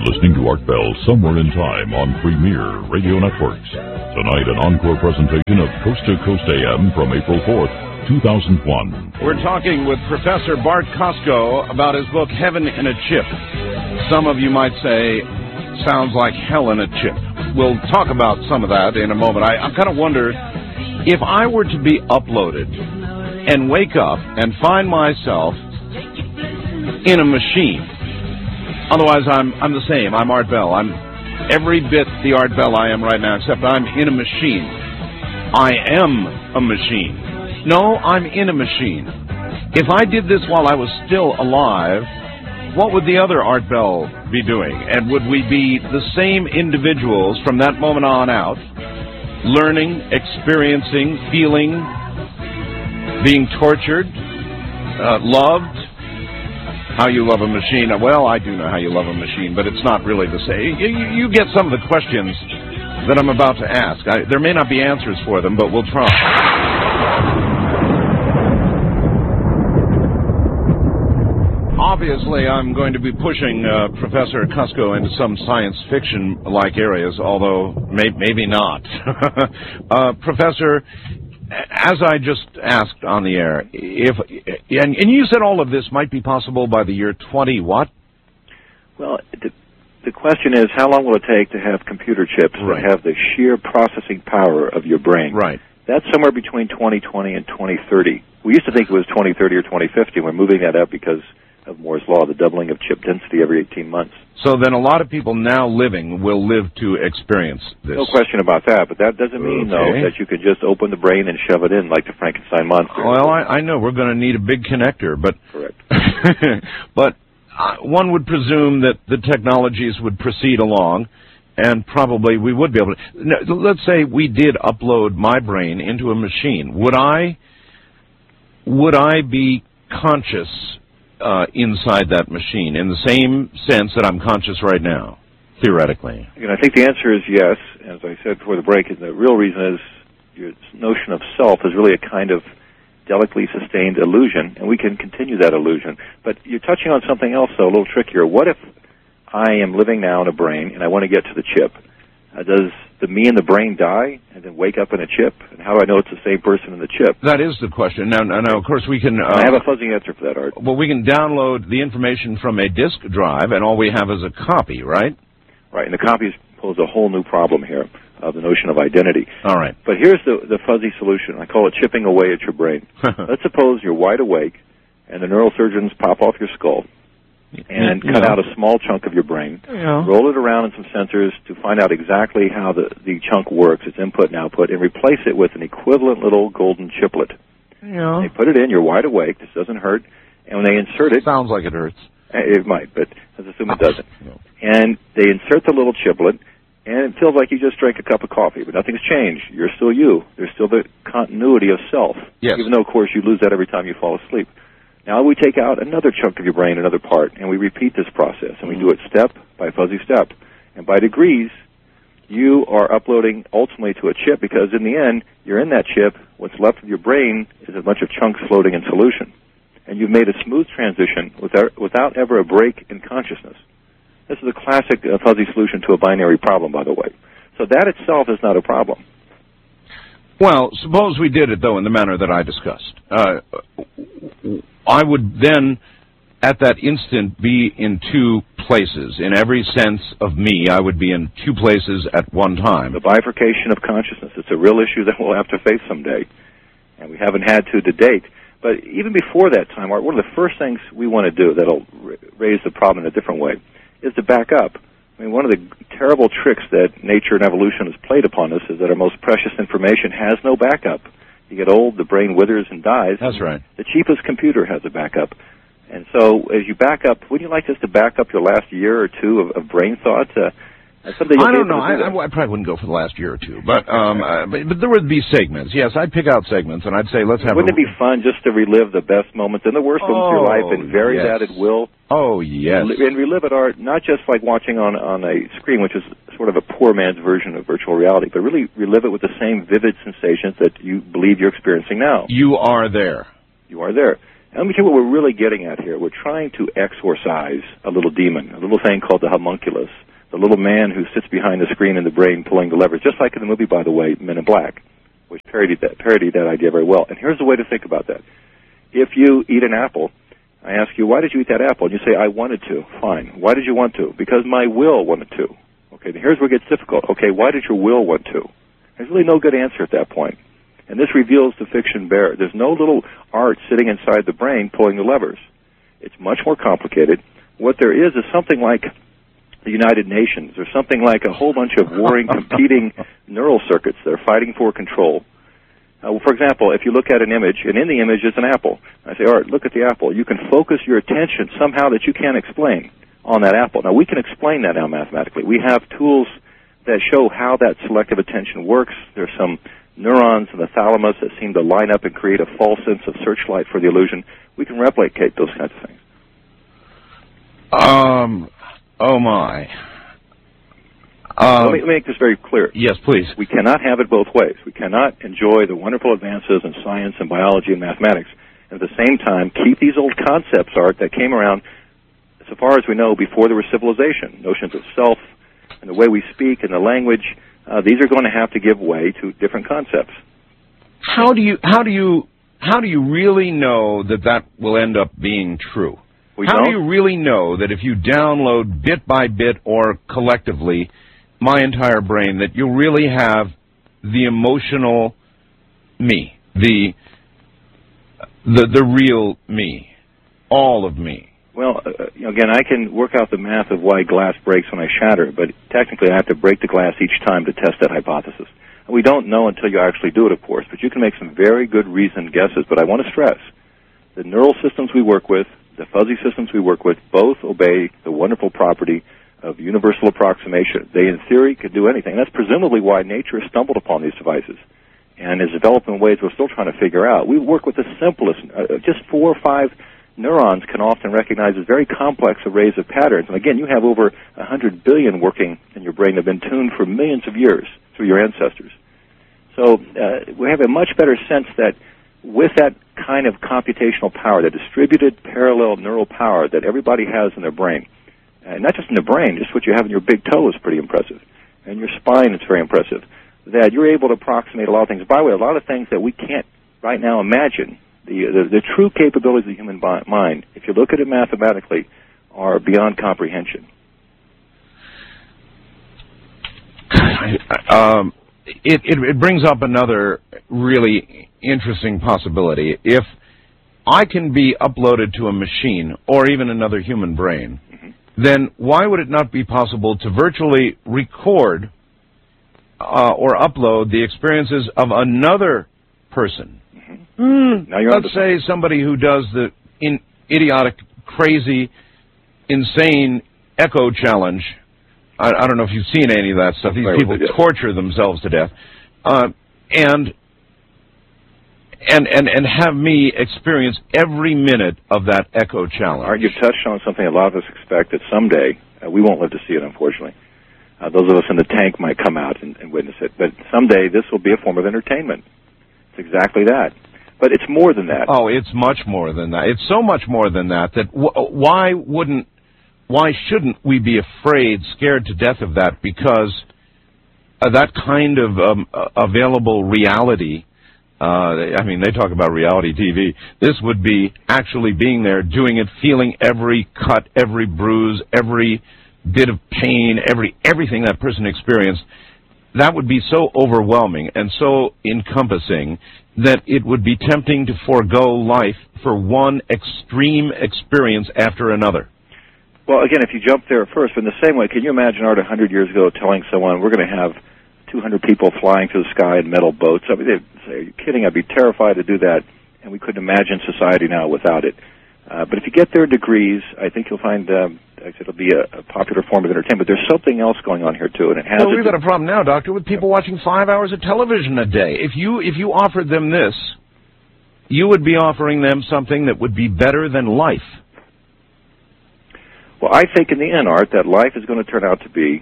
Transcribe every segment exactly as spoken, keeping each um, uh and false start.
listening to Art Bell Somewhere in Time on Premier Radio Networks. Tonight, an encore presentation of Coast to Coast A M from April fourth, two thousand one. We're talking with Professor Bart Kosko about his book, Heaven in a Chip. Some of you might say, sounds like hell in a chip. We'll talk about some of that in a moment. I, I kind of wonder, if I were to be uploaded and wake up and find myself in a machine. Otherwise, I'm I'm the same. I'm Art Bell. I'm every bit the Art Bell I am right now, except I'm in a machine. I am a machine. No, I'm in a machine. If I did this while I was still alive, what would the other Art Bell be doing? And would we be the same individuals from that moment on out, learning, experiencing, feeling, being tortured, uh, loved? How you love a machine. Well, I do know how you love a machine, but it's not really the same. You, you get some of the questions that I'm about to ask. I, there may not be answers for them, but we'll try. Obviously, I'm going to be pushing uh, Professor Kosko into some science fiction-like areas, although may, maybe not. uh, Professor, as I just asked on the air, if and, and you said all of this might be possible by the year twenty what? Well, the, the question is, how long will it take to have computer chips right. that have the sheer processing power of your brain? Right. That's somewhere between twenty twenty and twenty thirty. We used to think it was twenty thirty or twenty fifty. We're moving that up because of Moore's Law, the doubling of chip density every eighteen months. So then a lot of people now living will live to experience this. No question about that, but that doesn't mean, okay. though, that you could just open the brain and shove it in like the Frankenstein monster. Well, I, I know we're going to need a big connector, but correct. but uh, one would presume that the technologies would proceed along, and probably we would be able to. Now, let's say we did upload my brain into a machine. Would I would I be conscious Uh, inside that machine in the same sense that I'm conscious right now, theoretically? And I think the answer is yes. As I said before the break, and the real reason is your notion of self is really a kind of delicately sustained illusion, and we can continue that illusion. But you're touching on something else, though, a little trickier. What if I am living now in a brain, and I want to get to the chip? Uh, does the me in the brain die and then wake up in a chip? And how do I know it's the same person in the chip? That is the question. Now, now, now of course, we can... Uh, I have a fuzzy answer for that, Art. Well, we can download the information from a disk drive, and all we have is a copy, right? Right, and the copies pose a whole new problem here, uh, the notion of identity. All right. But here's the, the fuzzy solution. I call it chipping away at your brain. Let's suppose you're wide awake, and the neurosurgeons pop off your skull, and yeah. cut out a small chunk of your brain, yeah. roll it around in some sensors to find out exactly how the, the chunk works, its input and output, and replace it with an equivalent little golden chiplet. Yeah. They put it in, you're wide awake, this doesn't hurt, and when they insert it... Sounds like it hurts. It might, but let's assume it doesn't. No. And they insert the little chiplet, and it feels like you just drank a cup of coffee, but nothing's changed. You're still you. There's still the continuity of self, yes. even though, of course, you lose that every time you fall asleep. Now we take out another chunk of your brain, another part, and we repeat this process, and we do it step by fuzzy step. And by degrees, you are uploading ultimately to a chip, because in the end, you're in that chip. What's left of your brain is a bunch of chunks floating in solution. And you've made a smooth transition without, without ever a break in consciousness. This is a classic uh, fuzzy solution to a binary problem, by the way. So that itself is not a problem. Well, suppose we did it, though, in the manner that I discussed. Uh, I would then, at that instant, be in two places. In every sense of me, I would be in two places at one time. The bifurcation of consciousness. It's a real issue that we'll have to face someday, and we haven't had to to date. But even before that time, Art, one of the first things we want to do that'll raise the problem in a different way is to back up. I mean, one of the terrible tricks that nature and evolution has played upon us is that our most precious information has no backup. You get old, the brain withers and dies. That's right. The cheapest computer has a backup. And so as you back up, wouldn't you like us to back up your last year or two of, of brain thought? Uh, I don't know. I, I, I probably wouldn't go for the last year or two, but um, uh, but, but there would be segments. Yes, I'd pick out segments, and I'd say, let's have. Wouldn't a... it be fun just to relive the best moments and the worst oh, moments of your life and vary yes. that at will? Oh yes. And relive it, Art, not just like watching on on a screen, which is sort of a poor man's version of virtual reality, but really relive it with the same vivid sensations that you believe you're experiencing now. You are there. You are there. And let me tell you what we're really getting at here. We're trying to exorcise a little demon, a little thing called the homunculus, the little man who sits behind the screen in the brain pulling the levers, just like in the movie, by the way, Men in Black, which parodied that, parodied that idea very well. And here's the way to think about that. If you eat an apple, I ask you, why did you eat that apple? And you say, I wanted to. Fine. Why did you want to? Because my will wanted to. Okay, here's where it gets difficult. Okay, why did your will want to? There's really no good answer at that point. And this reveals the fiction bearer. There's no little art sitting inside the brain pulling the levers. It's much more complicated. What there is is something like the United Nations, or something like a whole bunch of warring, competing neural circuits that are fighting for control. Uh, well, for example, if you look at an image, and in the image is an apple. I say, all right, look at the apple. You can focus your attention somehow that you can't explain on that apple. Now, we can explain that now mathematically. We have tools that show how that selective attention works. There's some neurons in the thalamus that seem to line up and create a false sense of searchlight for the illusion. We can replicate those kinds of things. Um, oh, my. Um, let me make this very clear. Yes, please. We cannot have it both ways. We cannot enjoy the wonderful advances in science and biology and mathematics, and at the same time keep these old concepts, Art, that came around, so far as we know, before there was civilization. Notions of self and the way we speak and the language, uh, these are going to have to give way to different concepts. How do you how do you how do you really know that that will end up being true? We how don't? do you really know that if you download bit by bit or collectively my entire brain, that you'll really have the emotional me, the the the real me, all of me? Well, uh, you know, again, I can work out the math of why glass breaks when I shatter, but technically I have to break the glass each time to test that hypothesis. And we don't know until you actually do it, of course, but you can make some very good reasoned guesses. But I want to stress, the neural systems we work with, the fuzzy systems we work with, both obey the wonderful property of universal approximation. They, in theory, could do anything. That's presumably why nature has stumbled upon these devices and has developed in ways we're still trying to figure out. We work with the simplest, uh, just four or five neurons can often recognize as very complex arrays of patterns. And again, you have over one hundred billion working in your brain that have been tuned for millions of years through your ancestors. So uh, we have a much better sense that with that kind of computational power, the distributed parallel neural power that everybody has in their brain, and not just in the brain, just what you have in your big toe is pretty impressive, and your spine is very impressive, that you're able to approximate a lot of things. By the way, a lot of things that we can't right now imagine. The, the, the true capabilities of the human mind, if you look at it mathematically, are beyond comprehension. Um, it, it, it brings up another really interesting possibility. If I can be uploaded to a machine or even another human brain, mm-hmm. then why would it not be possible to virtually record uh, or upload the experiences of another person? Mm, now you're let's say somebody who does the in, idiotic, crazy, insane echo challenge. I, I don't know if you've seen any of that stuff. These people torture themselves to death, uh, and and and and have me experience every minute of that echo challenge. Art, you've touched on something a lot of us expect that someday uh, we won't live to see it. Unfortunately, uh, those of us in the tank might come out and, and witness it. But someday this will be a form of entertainment. It's exactly that. But it's more than that. Oh, it's much more than that. It's so much more than that that w why wouldn't, why shouldn't we be afraid, scared to death of that? Because uh, that kind of um, uh, available reality, uh, I mean, they talk about reality T V. This would be actually being there, doing it, feeling every cut, every bruise, every bit of pain, every everything that person experienced. That would be so overwhelming and so encompassing that it would be tempting to forego life for one extreme experience after another. Well, again, if you jump there first, in the same way, can you imagine, Art, one hundred years ago telling someone we're going to have two hundred people flying through the sky in metal boats? I mean, they'd say, are you kidding? I'd be terrified to do that, and we couldn't imagine society now without it. Uh, but if you get there degrees, I think you'll find um, it'll be a, a popular form of entertainment. But there's something else going on here too, and it has. Well, we've got a problem now, Doctor, with people watching five hours of television a day. If you if you offered them this, you would be offering them something that would be better than life. Well, I think in the end, Art, that life is going to turn out to be uh,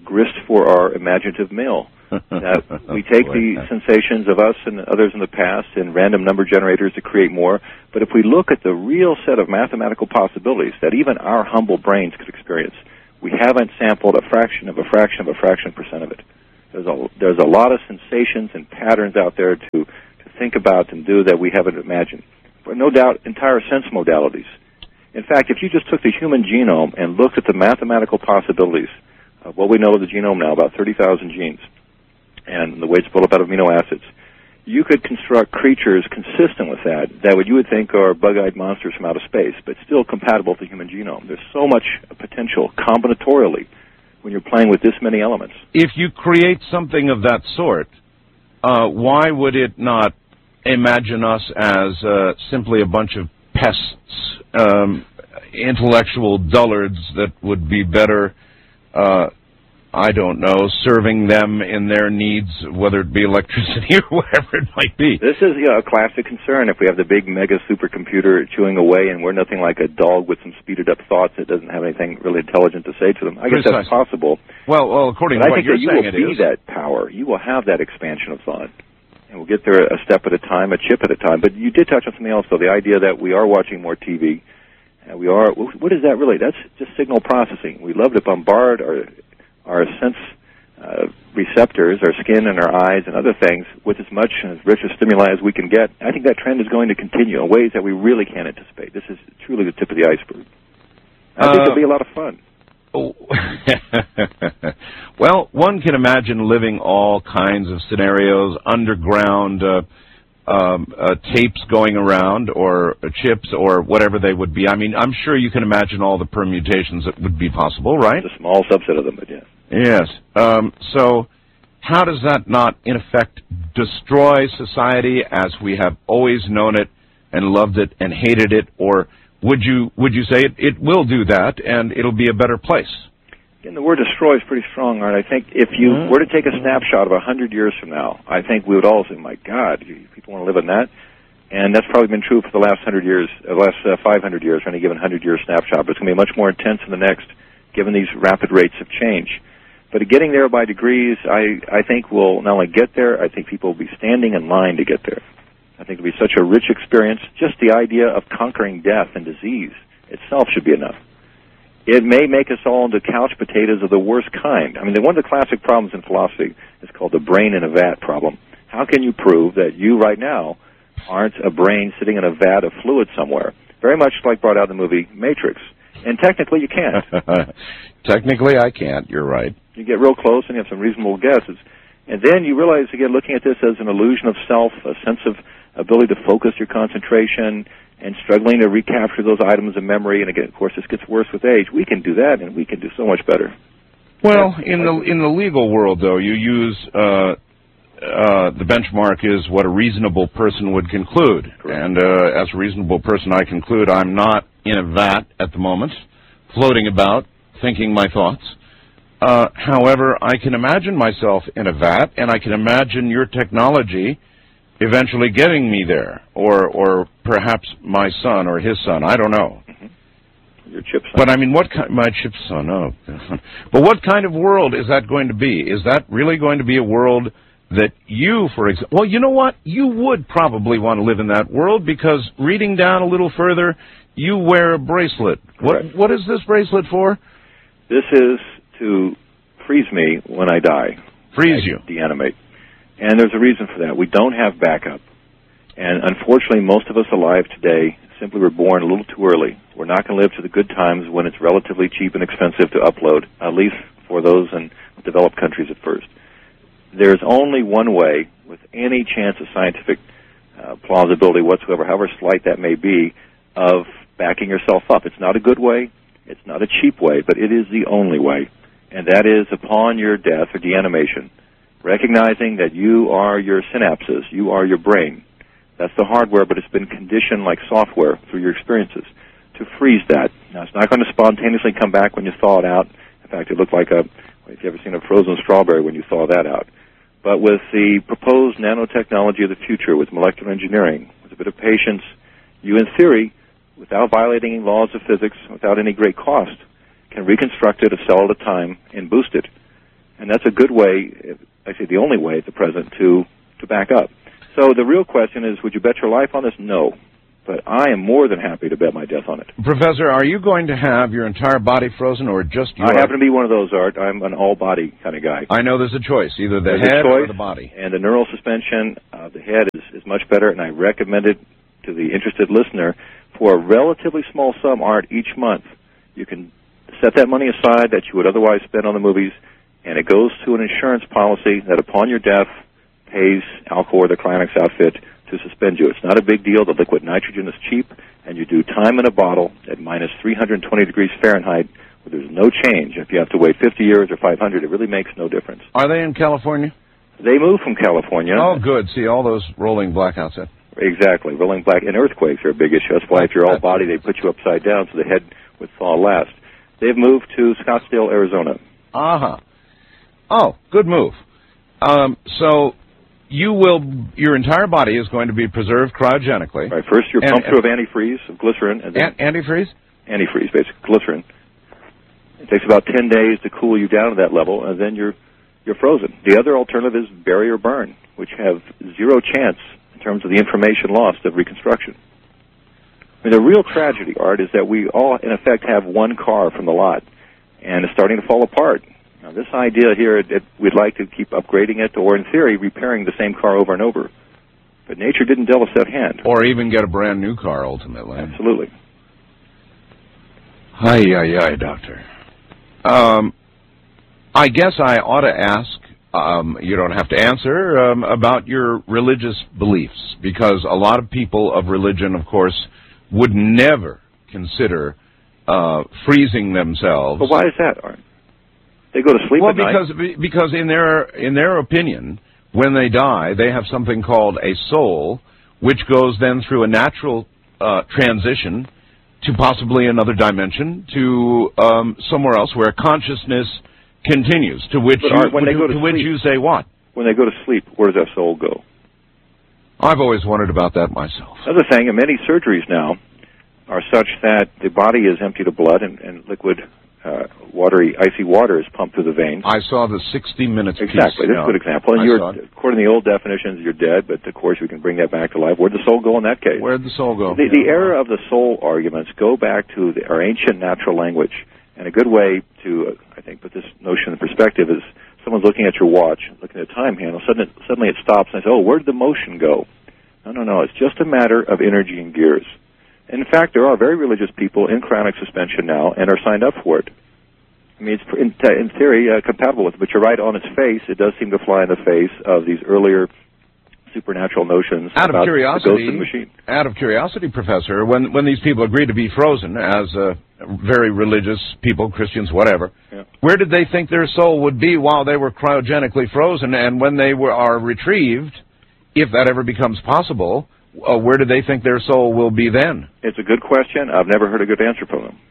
grist for our imaginative mill. That we take Boy. the sensations of us and others in the past and random number generators to create more, but if we look at the real set of mathematical possibilities that even our humble brains could experience, we haven't sampled a fraction of a fraction of a fraction percent of it. There's a, there's a lot of sensations and patterns out there to, to think about and do that we haven't imagined. But no doubt, entire sense modalities. In fact, if you just took the human genome and looked at the mathematical possibilities of what we know of the genome now, about thirty thousand genes, and the way it's built up out of amino acids, you could construct creatures consistent with that, that what you would think are bug-eyed monsters from outer space, but still compatible with the human genome. There's so much potential combinatorially when you're playing with this many elements. If you create something of that sort, uh, why would it not imagine us as uh, simply a bunch of pests, um, intellectual dullards that would be better, uh, I don't know, serving them in their needs, whether it be electricity or whatever it might be? This is you know, a classic concern. If we have the big mega supercomputer chewing away and we're nothing like a dog with some speeded up thoughts that doesn't have anything really intelligent to say to them, I guess Precisely. that's possible. Well, well, according but to I what think you're that you saying, will it be is. that power. You will have that expansion of thought. And we'll get there a step at a time, a chip at a time. But you did touch on something else, though, the idea that we are watching more T V. And we are, what is that really? That's just signal processing. We love to bombard our, our sense uh, receptors, our skin and our eyes and other things with as much and as rich a stimuli as we can get. I think that trend is going to continue in ways that we really can't anticipate. This is truly the tip of the iceberg. I think Uh, it'll be a lot of fun. Oh. Well, one can imagine living all kinds of scenarios, underground uh, um, uh, tapes going around, or uh, chips, or whatever they would be. I mean, I'm sure you can imagine all the permutations that would be possible, right? It's a small subset of them, but yes. Yes. Um, so how does that not, in effect, destroy society as we have always known it and loved it and hated it? Or would you would you say it, it will do that and it'll be a better place? Again, the word destroy is pretty strong, Art. I think if you mm-hmm. were to take a snapshot of a hundred years from now, I think we would all say, my God, people want to live in that? And that's probably been true for the last hundred years, the last uh, five hundred years, for any given hundred-year snapshot. But it's going to be much more intense in the next, given these rapid rates of change. But getting there by degrees, I, I think we'll not only get there, I think people will be standing in line to get there. I think it'll be such a rich experience. Just the idea of conquering death and disease itself should be enough. It may make us all into couch potatoes of the worst kind. I mean, one of the classic problems in philosophy is called the brain in a vat problem. How can you prove that you right now aren't a brain sitting in a vat of fluid somewhere? Very much like brought out in the movie Matrix. And technically you can't. Technically I can't, you're right. You get real close and you have some reasonable guesses. And then you realize, again, looking at this as an illusion of self, a sense of ability to focus your concentration, and struggling to recapture those items of memory. And again, of course, this gets worse with age. We can do that, and we can do so much better. Well, in the in the legal world, though, you use uh, uh, the benchmark is what a reasonable person would conclude. Correct. And uh, as a reasonable person, I conclude I'm not in a vat at the moment, floating about, thinking my thoughts. Uh, however, I can imagine myself in a vat, and I can imagine your technology eventually getting me there, or or perhaps my son or his son. I don't know. Mm-hmm. Your chip son. But I mean, what kind? My chip son. Oh, but what kind of world is that going to be? Is that really going to be a world that you, for example? Well, you know what? You would probably want to live in that world because reading down a little further, you wear a bracelet. Correct. What what is this bracelet for? This is to freeze me when I die. Freeze I you. Deanimate. And there's a reason for that. We don't have backup. And unfortunately, most of us alive today simply were born a little too early. We're not going to live to the good times when it's relatively cheap and expensive to upload, at least for those in developed countries at first. There's only one way, with any chance of scientific uh, plausibility whatsoever, however slight that may be, of backing yourself up. It's not a good way. It's not a cheap way, but it is the only way. And that is upon your death or deanimation, recognizing that you are your synapses, you are your brain. That's the hardware, but it's been conditioned like software through your experiences to freeze that. Now, it's not going to spontaneously come back when you thaw it out. In fact, it looked like a, if you've ever seen a frozen strawberry when you thaw that out. But with the proposed nanotechnology of the future, with molecular engineering, with a bit of patience, you, in theory, without violating any laws of physics, without any great cost, can reconstruct it a cell at a time and boost it. And that's a good way, actually the only way at the present, to, to back up. So the real question is, would you bet your life on this? No. But I am more than happy to bet my death on it. Professor, are you going to have your entire body frozen or just your... I happen to be one of those, Art. I'm an all-body kind of guy. I know there's a choice, either the there's head choice, or the body. And the neural suspension of the head is, is much better, and I recommend it to the interested listener for a relatively small sum, Art, each month. You can set that money aside that you would otherwise spend on the movies, and it goes to an insurance policy that upon your death pays Alcor, the Cryonics outfit, to suspend you. It's not a big deal. The liquid nitrogen is cheap, and you do time in a bottle at minus three hundred twenty degrees Fahrenheit, where there's no change. If you have to wait fifty years or five hundred, it really makes no difference. Are they in California? They moved from California. Oh, good. See, all those rolling blackouts. Then. Exactly. Rolling black and earthquakes are a big issue. That's why if you're all body, they put you upside down so the head would fall last. They've moved to Scottsdale, Arizona. Uh-huh. Oh, good move. Um, so... You will, your entire body is going to be preserved cryogenically. Right. First, you're and, pumped through of antifreeze, of glycerin. And then an, antifreeze? Antifreeze, basically, glycerin. It takes about ten days to cool you down to that level, and then you're you're frozen. The other alternative is bury or burn, which have zero chance in terms of the information lost of reconstruction. I mean, the real tragedy, Art, is that we all, in effect, have one car from the lot, and it's starting to fall apart. Now, this idea here, it, we'd like to keep upgrading it, or in theory, repairing the same car over and over. But nature didn't deal us that hand. Or even get a brand new car, ultimately. Absolutely. Hi, hi, hi, doctor. Um, I guess I ought to ask, um, you don't have to answer, um, about your religious beliefs, because a lot of people of religion, of course, would never consider uh, freezing themselves. But why is that, Art? They go to sleep well, at night. Well, because because in their in their opinion, when they die, they have something called a soul, which goes then through a natural uh, transition to possibly another dimension, to um, somewhere else where consciousness continues. To which but you, Art, when to, they go to, to sleep, which you say what? When they go to sleep, where does that soul go? I've always wondered about that myself. Another thing, and many surgeries now are such that the body is emptied of blood and, and liquid. Uh, watery, icy water is pumped through the veins. I saw the sixty minutes Exactly, piece, that's a good example. And you're, according to the old definitions, you're dead, but of course we can bring that back to life. Where'd the soul go in that case? Where'd the soul go? The, the era of the soul arguments go back to the, our ancient natural language. And a good way to, uh, I think, put this notion in perspective is someone's looking at your watch, looking at a time handle, suddenly, suddenly it stops and says, oh, where'd the motion go? No, no, no, it's just a matter of energy and gears. And in fact, there are very religious people in cryonic suspension now and are signed up for it. I mean, it's in, in theory uh, compatible with it, but you're right, on its face, it does seem to fly in the face of these earlier supernatural notions out of about curiosity, the ghost in the machine. Out of curiosity, Professor, when, when these people agree to be frozen as uh, very religious people, Christians, whatever, yeah. where did they think their soul would be while they were cryogenically frozen? And when they were, are retrieved, if that ever becomes possible, uh, where do they think their soul will be then? It's a good question. I've never heard a good answer from them.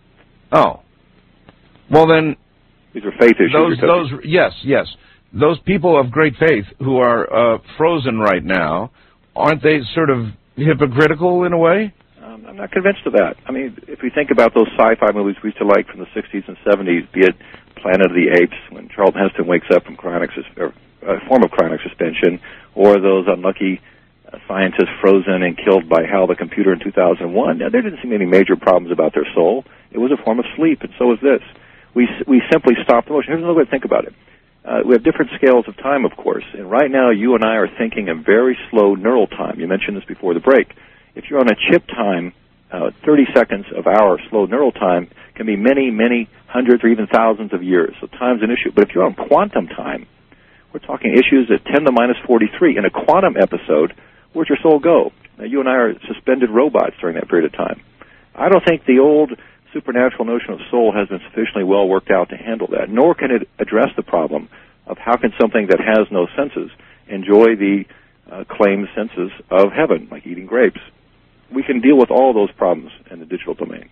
Oh. Well, then, these are faith issues. Those, those, yes, yes. Those people of great faith who are uh, frozen right now, aren't they sort of hypocritical in a way? Um, I'm not convinced of that. I mean, if we think about those sci-fi movies we used to like from the sixties and seventies, be it Planet of the Apes, when Charlton Heston wakes up from cryonic sus- or a form of cryonic suspension, or those unlucky uh, scientists frozen and killed by Hal the computer in two thousand one, now, there didn't seem any major problems about their soul. It was a form of sleep, and so is this. We we simply stop the motion. Here's another way to think about it. Uh, we have different scales of time, of course, and right now you and I are thinking in very slow neural time. You mentioned this before the break. If you're on a chip time, uh, thirty seconds of our slow neural time can be many, many hundreds or even thousands of years. So time's an issue. But if you're on quantum time, we're talking issues at ten to the minus forty-three. In a quantum episode, where'd your soul go? Now, you and I are suspended robots during that period of time. I don't think the old supernatural notion of soul has been sufficiently well worked out to handle that, nor can it address the problem of how can something that has no senses enjoy the uh, claimed senses of heaven, like eating grapes. We can deal with all those problems in the digital domain.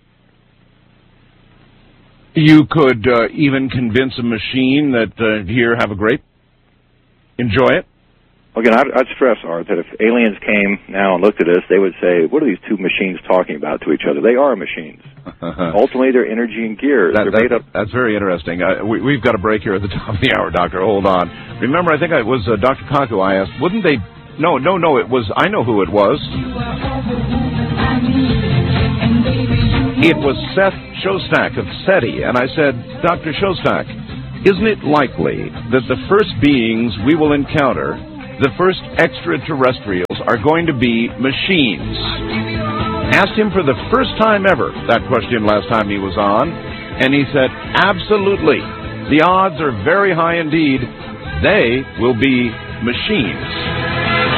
You could uh, even convince a machine that, uh, here, have a grape, enjoy it. Again, I'd, I'd stress, Art, that if aliens came now and looked at us, they would say, what are these two machines talking about to each other? They are machines. Ultimately, they're energy and gears. That, they're that, made up. That's very interesting. Uh, we, we've got a break here at the top of the hour, Doctor. Hold on. Remember, I think it was uh, Doctor Kaku I asked, wouldn't they... No, no, no, it was... I know who it was. It was Seth Shostak of SETI, and I said, Doctor Shostak, isn't it likely that the first beings we will encounter, the first extraterrestrials, are going to be machines? Asked him for the first time ever that question last time he was on, and he said, absolutely. The odds are very high indeed. They will be machines.